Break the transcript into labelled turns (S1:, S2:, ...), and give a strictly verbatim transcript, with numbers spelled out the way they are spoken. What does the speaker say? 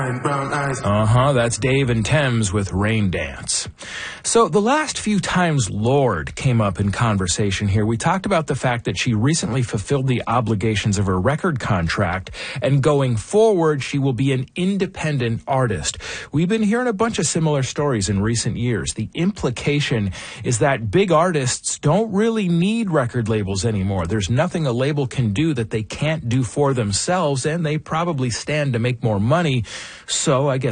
S1: Brown eyes.
S2: Uh-huh, that's Dave and Thames with Rain Dance. So the last few times Lorde came up in conversation here, we talked about the fact that she recently fulfilled the obligations of her record contract, and going forward, she will be an independent artist. We've been hearing a bunch of similar stories in recent years. The implication is that big artists don't really need record labels anymore. There's nothing a label can do that they can't do for themselves, and they probably stand to make more money. So I guess